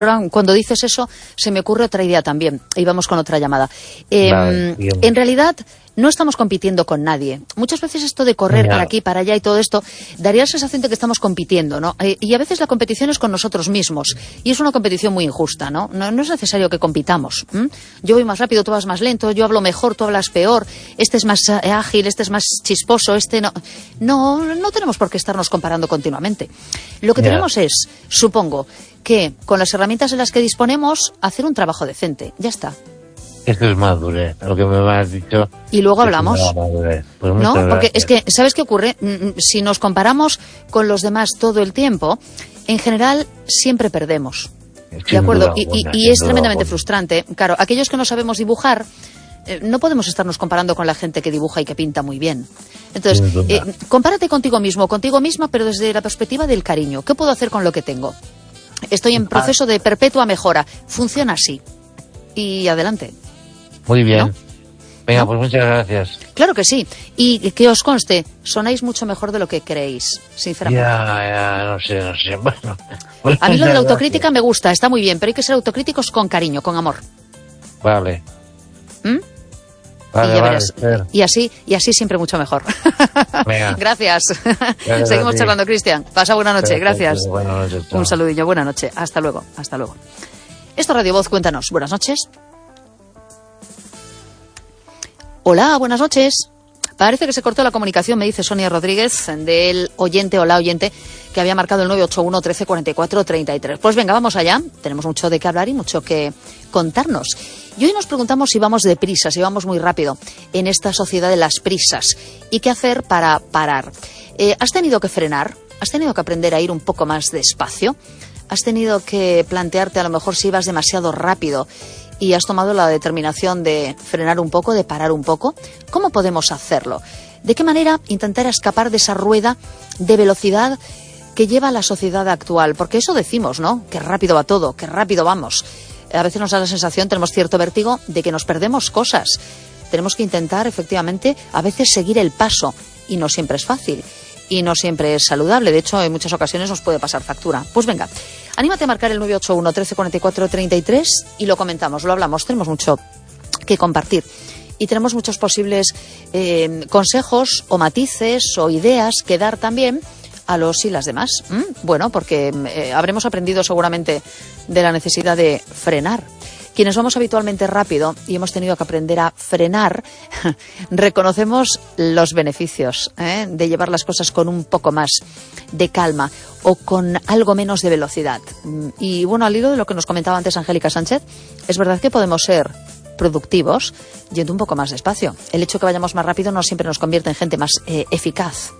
Cuando dices eso, se me ocurre otra idea también. Y vamos con otra llamada. En realidad, no estamos compitiendo con nadie. Muchas veces esto de correr para aquí, para allá y todo esto, daría la sensación de que estamos compitiendo, ¿no? Y a veces la competición es con nosotros mismos. Y es una competición muy injusta, ¿no? No es necesario que compitamos. Yo voy más rápido, tú vas más lento, yo hablo mejor, tú hablas peor, este es más ágil, este es más chisposo, este no. No tenemos por qué estarnos comparando continuamente. Lo que tenemos es, supongo, que con las herramientas en las que disponemos, hacer un trabajo decente. Ya está. Esto es madurez, lo que me has dicho. Y luego hablamos. Pues ¿No? Porque es que, ¿sabes qué ocurre? Si nos comparamos con los demás todo el tiempo, en general siempre perdemos. ¿De acuerdo? Y es tremendamente frustrante. Claro, aquellos que no sabemos dibujar, no podemos estarnos comparando con la gente que dibuja y que pinta muy bien. Entonces, compárate contigo mismo, contigo misma, pero desde la perspectiva del cariño. ¿Qué puedo hacer con lo que tengo? Estoy en proceso de perpetua mejora. Funciona así. Y adelante. Muy bien. ¿No? Venga, ¿no? pues muchas gracias. Claro que sí. Y que os conste, sonáis mucho mejor de lo que creéis, sinceramente. No sé. Bueno. A mí lo de la autocrítica me gusta, está muy bien, pero hay que ser autocríticos con cariño, con amor. Vale. Vale, y ya verás. Espera. Y así siempre mucho mejor. Venga. Gracias. Seguimos charlando, Cristian. Pasa buena noche, gracias. Buenas noches. Un saludillo, buena noche. Hasta luego. Esto es Radio Voz, cuéntanos. Buenas noches. Hola, buenas noches. Parece que se cortó la comunicación, me dice Sonia Rodríguez, del oyente o la oyente que había marcado el 981 13 44 33. Pues venga, vamos allá. Tenemos mucho de qué hablar y mucho que contarnos. Y hoy nos preguntamos si vamos deprisa, si vamos muy rápido en esta sociedad de las prisas. ¿Y qué hacer para parar? ¿Has tenido que frenar? ¿Has tenido que aprender a ir un poco más despacio? ¿Has tenido que plantearte a lo mejor si ibas demasiado rápido y has tomado la determinación de frenar un poco, de parar un poco? ¿Cómo podemos hacerlo? ¿De qué manera intentar escapar de esa rueda de velocidad que lleva la sociedad actual? Porque eso decimos, ¿no? Que rápido va todo, que rápido vamos. A veces nos da la sensación, tenemos cierto vértigo, de que nos perdemos cosas. Tenemos que intentar, efectivamente, a veces seguir el paso. Y no siempre es fácil. Y no siempre es saludable. De hecho, en muchas ocasiones nos puede pasar factura. Pues venga, anímate a marcar el 981 13 44 33 y lo comentamos, lo hablamos. Tenemos mucho que compartir. Y tenemos muchos posibles consejos o matices o ideas que dar también a los y las demás. Bueno, porque habremos aprendido seguramente de la necesidad de frenar. Quienes vamos habitualmente rápido y hemos tenido que aprender a frenar, reconocemos los beneficios de llevar las cosas con un poco más de calma o con algo menos de velocidad. Y bueno, al hilo de lo que nos comentaba antes Angélica Sánchez, es verdad que podemos ser productivos yendo un poco más despacio. El hecho de que vayamos más rápido no siempre nos convierte en gente más eficaz.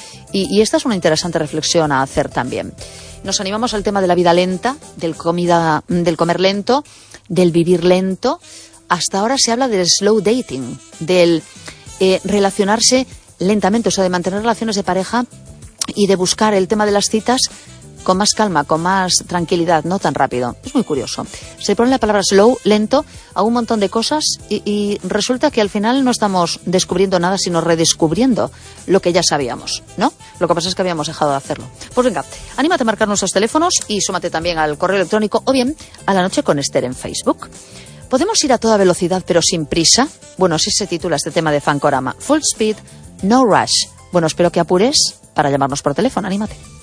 Y esta es una interesante reflexión a hacer también. Nos animamos al tema de la vida lenta, del comer lento, del vivir lento. Hasta ahora se habla del slow dating, del relacionarse lentamente, o sea, de mantener relaciones de pareja y de buscar el tema de las citas con más calma, con más tranquilidad, no tan rápido. Es muy curioso. Se pone la palabra slow, lento, a un montón de cosas y resulta que al final no estamos descubriendo nada, sino redescubriendo lo que ya sabíamos, ¿no? Lo que pasa es que habíamos dejado de hacerlo. Pues venga, anímate a marcar nuestros teléfonos y súmate también al correo electrónico o bien a La Noche con Esther en Facebook. ¿Podemos ir a toda velocidad pero sin prisa? Bueno, así se titula este tema de Fancorama. Full speed, no rush. Bueno, espero que apures para llamarnos por teléfono. Anímate.